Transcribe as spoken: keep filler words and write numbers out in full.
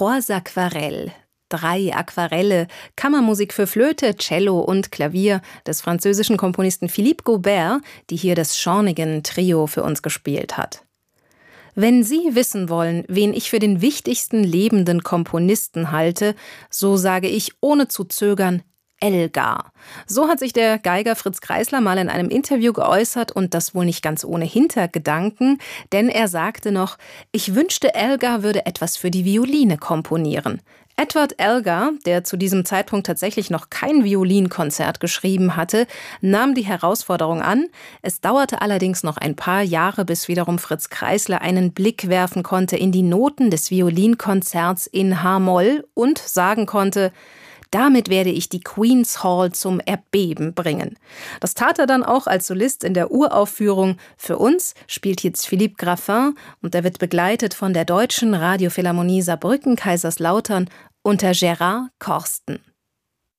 Trois Aquarelles. Drei Aquarelle, Kammermusik für Flöte, Cello und Klavier des französischen Komponisten Philippe Gaubert, die hier das Schornigen-Trio für uns gespielt hat. Wenn Sie wissen wollen, wen ich für den wichtigsten lebenden Komponisten halte, so sage ich ohne zu zögern Elgar. So hat sich der Geiger Fritz Kreisler mal in einem Interview geäußert und das wohl nicht ganz ohne Hintergedanken, denn er sagte noch, ich wünschte, Elgar würde etwas für die Violine komponieren. Edward Elgar, der zu diesem Zeitpunkt tatsächlich noch kein Violinkonzert geschrieben hatte, nahm die Herausforderung an. Es dauerte allerdings noch ein paar Jahre, bis wiederum Fritz Kreisler einen Blick werfen konnte in die Noten des Violinkonzerts in H-Moll und sagen konnte, damit werde ich die Queen's Hall zum Erbeben bringen. Das tat er dann auch als Solist in der Uraufführung. Für uns spielt jetzt Philippe Graffin und er wird begleitet von der Deutschen Radiophilharmonie Saarbrücken-Kaiserslautern unter Gerard Corsten.